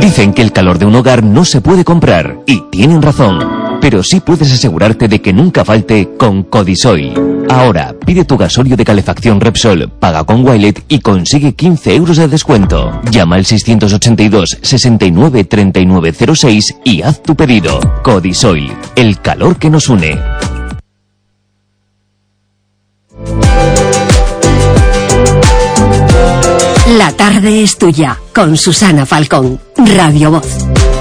Dicen que el calor de un hogar no se puede comprar, y tienen razón. Pero sí puedes asegurarte de que nunca falte con Codisoil. Ahora, pide tu gasóleo de calefacción Repsol, paga con Wilet y consigue 15 euros de descuento. Llama al 682 69 39 06 y haz tu pedido. Codisoil, el calor que nos une. La tarde es tuya, con Susana Falcón, Radio Voz.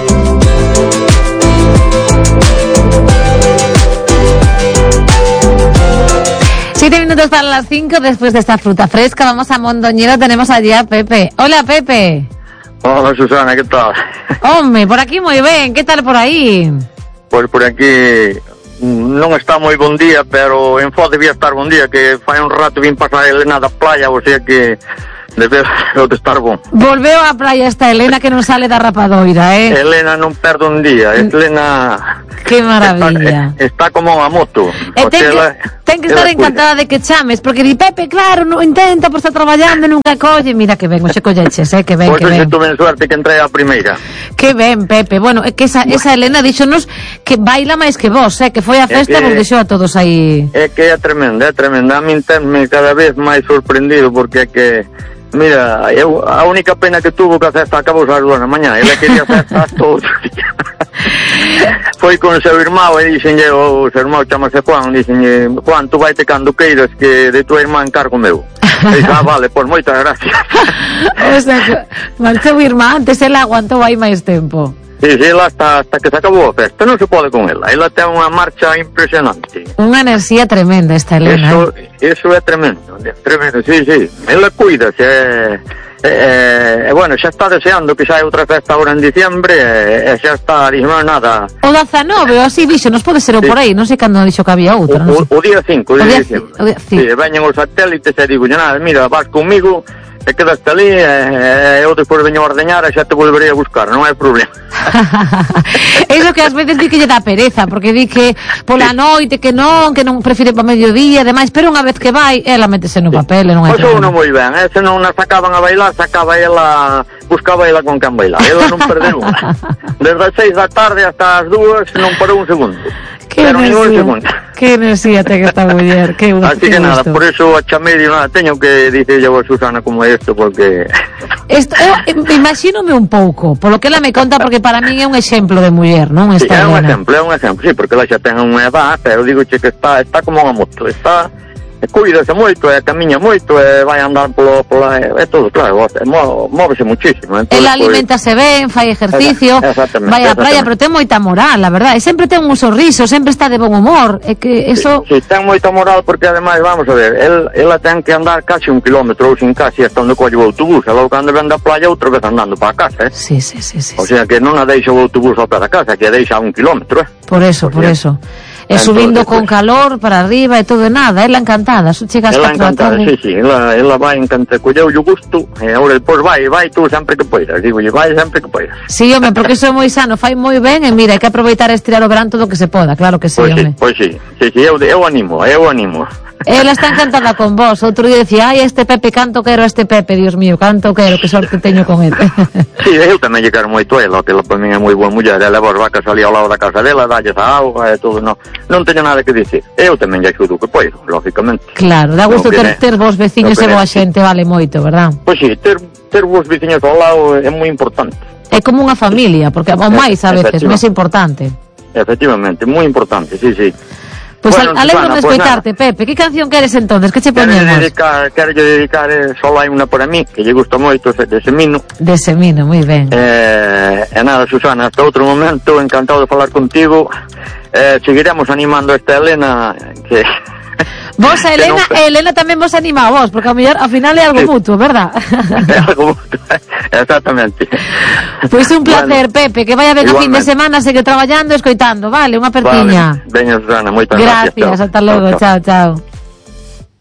Siete minutos para las 5, después de esta fruta fresca, vamos a Mondoñedo, tenemos allí a Pepe. Hola, Pepe. Hola, Susana, ¿qué tal? Hombre, por aquí muy bien, ¿qué tal por aí? Pois por aquí non está moi bon día, pero en Foz debía estar bon día, que fai un rato vin pasar a Helena da playa, o sea que debe de estar bon. Volveu á praia esta Helena que non sale da rapadoira, Helena non perde un día, Helena... Que maravilla. Está como unha moto. Ten que estar encantada de que chames, porque di Pepe, claro, non intenta por estar traballando e nunca colle. Mira que ben, xe colleches, que ben, pues que ben. Pois tuve suerte que entrei a primeira. Que ben, Pepe. Bueno, é que esa Helena díxonos que baila máis que vos, que foi a festa e vos deixou a todos aí. É que é tremenda, é tremenda. A min tenme cada vez máis sorprendido, porque é que... Mira, eu, a única pena que tuvo que a festa acabou ás 2 da mañá. Ela quería festas todos os días. Foi con o seu irmão e dixenlle, o seu irmão chamase Juan, dixenlle, Juan, tú vaite cando queiras, que de tua irmá encargo meu. E dixo, vale, pois moitas gracias. O sea, marchou o irmá antes, ela aguantou aí máis tempo. Sí, ela hasta que se acabou a festa, non se pode con ela. Ela ten unha marcha impresionante. Unha enerxía tremenda esta Helena. Eso é tremendo, sí. Ela cuídase, bueno, xa está deseando que xa hai outra festa agora en diciembre, e xa está, dixemos nada. O 19, ou así dixo, nos pode ser o por aí, non sei cando dixo que había outra. O día 5 de diciembre. Sí, veñen os satélites e digo, nada, mira, vas comigo, te quedaste ali, eu despois veño a ordeñar e xa te volverei a buscar, non hai problema. Iso que ás veces di que lle dá pereza, porque di que pola noite que non prefire para mediodía, demais, pero unha vez que vai, ela métese no papel e non hai problema. Pois non moi ben, se non na sacaban a bailar, buscaba ela con quen bailar, ela non perdeu unha. Desde as 6 da tarde hasta as 2 non parou un segundo. Pero ningún segundo. Que enerxía ten esta muller, que gusto. Así que nada, por eso a chamei, nada, teño que dicirlle a Susana como isto, porque... Imagínome un pouco, polo que ela me conta, porque para min é un exemplo de muller, non? Sí, é un exemplo, sí, porque ela xa ten unha edad, pero digo che que está como unha moto, está... Cuídase moito, camiña moito, vai andar pola é todo, claro, móvese muchísimo. Ela alimentase ben, fai ejercicio, vai á praia, pero ten moita moral, a verdade, sempre ten un sorriso, sempre está de bon humor, é que eso... Sí, ten moita moral, porque ademais, vamos a ver, ela ten que andar casi 1 kilómetro ou sin casi hasta onde colle o autobús, e logo cando ven da playa outra vez andando para a casa, Sí. O sea, que non a deixa o autobús ao pé da casa, que a deixa a 1 kilómetro, Por eso. E subindo con calor para arriba e todo e nada, ela encantada, ela encantada, sí, ela vai encantada, colleu o gusto, e agora depois vai tú sempre que poidas, digo, vai sempre que poidas. Sí, home, porque iso é moi sano, fai moi ben, e mira, hai que aproveitar e estirar o verán todo o que se poda, claro que sí, home. Pois sí, eu animo. Ela está encantada con vos. Outro día decía, este Pepe, canto quero este Pepe, Dios mío, canto quero, que sorte teño con ele. Sí, eu tamén lle quero moito a ela, que ela para min é moi boa muller, ela leva as vacas ali ao lado da casa dela, dalles a auga e todo, non teño nada que dicir. Eu tamén lle axudo que poido, lógicamente. Claro, dá gusto ter vos veciños e boa xente, vale moito, verdad? Pois sí, ter vos veciños ao lado é moi importante. É como unha familia, porque o máis a veces, máis importante. Efectivamente, moi importante, sí. Pois alegro de escoitarte, Pepe. Que canción queres entonces? Que che poñemos? Quero dedicar só hai unha para mí, que lle gusta moito, de Semino. De Semino, moi ben. E nada, Susana, hasta outro momento, encantado de falar contigo. Seguiremos animando a esta Helena, que... Vos a Helena, e Helena tamén vos anima a vos, porque ao final é algo mutuo, verdad? É algo mutuo, exactamente. Pois un placer, Pepe, que vaya ben o fin de semana, segue traballando e escoitando, vale? Unha apertiña. Veña, Susana, moitas gracias. Gracias, ata logo, chao.